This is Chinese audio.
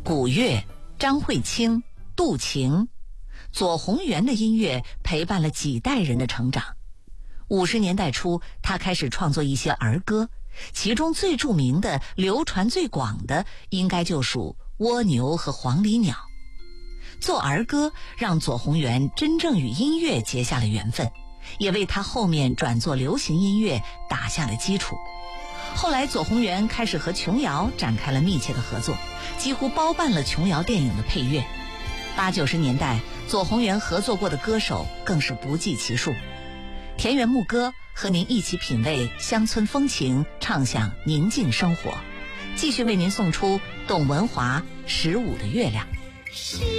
古月、张慧清、杜晴，左宏元的音乐陪伴了几代人的成长。50年代初，他开始创作一些儿歌，其中最著名的、流传最广的，应该就属《蜗牛》和《黄鹂鸟》。做儿歌让左宏元真正与音乐结下了缘分，也为他后面转做流行音乐打下了基础。后来左宏元开始和琼瑶展开了密切的合作，几乎包办了琼瑶电影的配乐。80、90年代，左宏元合作过的歌手更是不计其数。田园牧歌和您一起品味乡村风情，畅享宁静生活。继续为您送出董文华《15的月亮》。